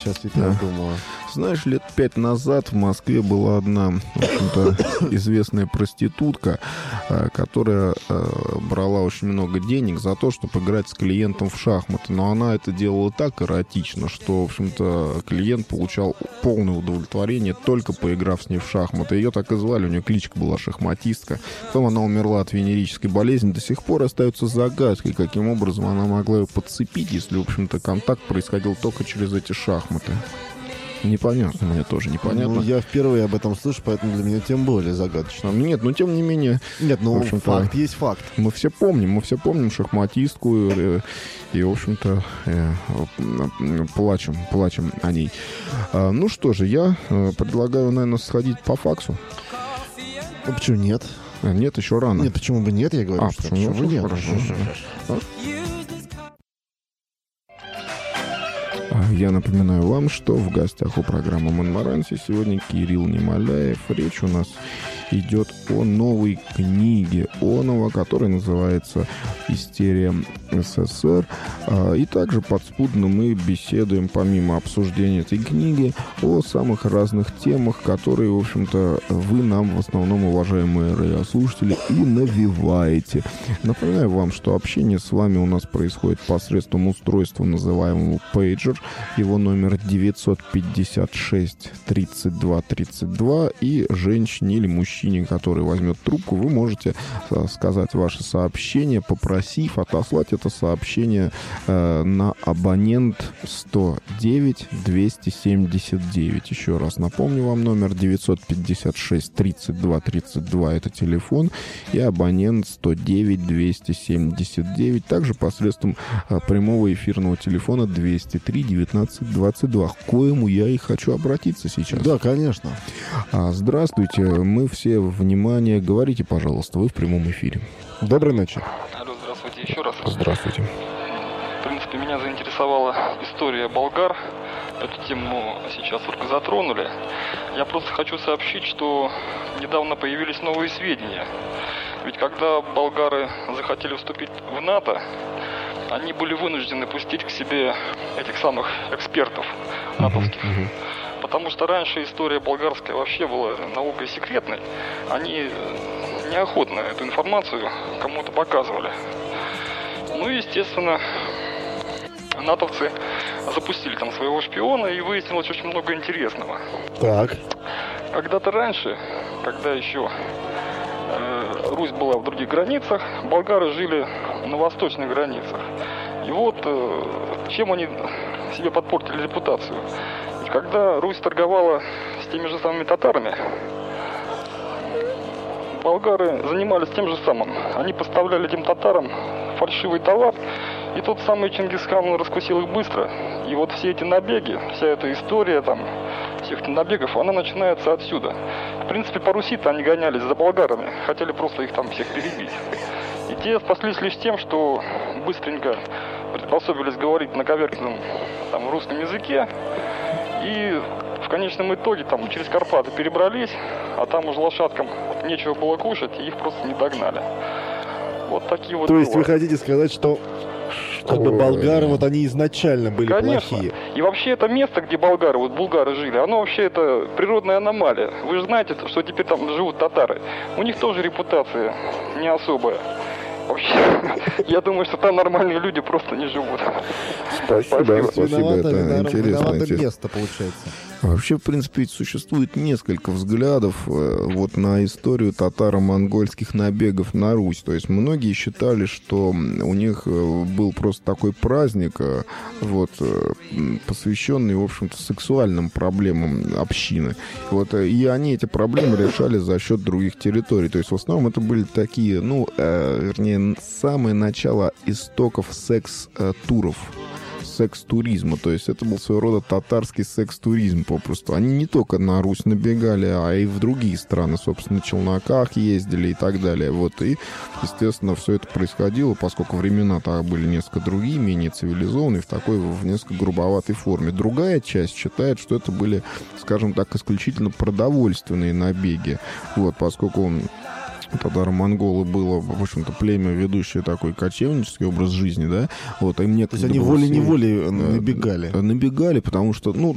сейчас я думаю. Знаешь, лет 5 назад в Москве была одна, в общем-то, известная проститутка, которая брала очень много денег за то, чтобы играть с клиентом в шахматы. Но она это делала так эротично, что, в общем-то, клиент получал полное удовлетворение, только поиграв с ней в шахматы. Ее так и звали, у нее кличка была шахматистка. Потом она умерла от венерической болезни. До сих пор остается загадкой, каким образом она могла ее подцепить, если, в общем-то, контакт происходил только через эти шахматы. Непонятно, мне тоже непонятно. Ну, я впервые об этом слышу, поэтому для меня тем более загадочно. Нет, но тем не менее... Нет, ну факт есть факт. Мы все помним шахматистку и, в общем-то, плачем о ней. Ну что же, я предлагаю, наверное, сходить по факсу. Ну, почему нет? Нет, еще рано. Нет, почему бы нет, я говорю, что почему бы нет. Хорошо. Я напоминаю вам, что в гостях у программы «Монмаранси» сегодня Кирилл Немоляев. Речь у нас идет о новой книге Онова, которая называется «Истерия СССР». И также подспудно мы беседуем, помимо обсуждения этой книги, о самых разных темах, которые, в общем-то, вы нам в основном, уважаемые радиослушатели, и навеваете. Напоминаю вам, что общение с вами у нас происходит посредством устройства, называемого пейджер. Его номер 956 32 32. И женщине или мужчине, который возьмет трубку, вы можете сказать ваше сообщение, попросив отослать это сообщение на абонент 109 279. Еще раз напомню вам, номер 956 32 32 это телефон, и абонент 109 279. Также посредством прямого эфирного телефона 203 19 22, к коему я и хочу обратиться сейчас. Да, конечно. Здравствуйте, мы все внимание. Говорите, пожалуйста, вы в прямом эфире. Доброй ночи. Алло, здравствуйте еще раз. Здравствуйте. В принципе, меня заинтересовала история болгар. Эту тему сейчас только затронули. Я просто хочу сообщить, что недавно появились новые сведения. Ведь когда болгары захотели вступить в НАТО, они были вынуждены пустить к себе этих самых экспертов натовских. Потому что раньше история болгарская вообще была наукой секретной. Они неохотно эту информацию кому-то показывали. Ну и, естественно, натовцы запустили там своего шпиона, и выяснилось очень много интересного. Так. Когда-то раньше, когда еще Русь была в других границах, болгары жили на восточных границах. И вот чем они себе подпортили репутацию. Ведь когда Русь торговала с теми же самыми татарами, болгары занимались тем же самым. Они поставляли этим татарам фальшивый товар, и тот самый Чингисхан раскусил их быстро. И вот все эти набеги, вся эта история там, всех этих набегов, она начинается отсюда. В принципе, по Руси-то они гонялись за болгарами, хотели просто их там всех перебить. И те спаслись лишь тем, что быстренько приспособились говорить на коверканном там русском языке, и в конечном итоге там через Карпаты перебрались, а там уже лошадкам нечего было кушать, и их просто не догнали. Вот такие вот. То есть вы хотите сказать, что как бы болгары, вот они изначально были плохие? И вообще это место, где болгары жили, оно вообще это природная аномалия. Вы же знаете, что теперь там живут татары. У них тоже репутация не особая. Вообще, я думаю, что там нормальные люди просто не живут. Спасибо, это интересно. Место, получается. Вообще, в принципе, существует несколько взглядов вот на историю татаро-монгольских набегов на Русь. То есть многие считали, что у них был просто такой праздник, вот, посвященный, в общем-то, сексуальным проблемам общины. Вот, и они эти проблемы решали за счет других территорий. То есть в основном это были такие, вернее, самое начало истоков секс-туров. Секс-туризма, то есть это был своего рода татарский секс-туризм попросту. Они не только на Русь набегали, а и в другие страны, собственно, на челноках ездили и так далее. Вот, и, естественно, все это происходило, поскольку времена-то были несколько другие, менее цивилизованные, в несколько грубоватой форме. Другая часть считает, что это были, скажем так, исключительно продовольственные набеги. Вот, поскольку татаро-монголы было, в общем-то, племя, ведущее такой кочевнический образ жизни, да, вот, им некогда. То есть они волей-неволей набегали. Набегали, потому что,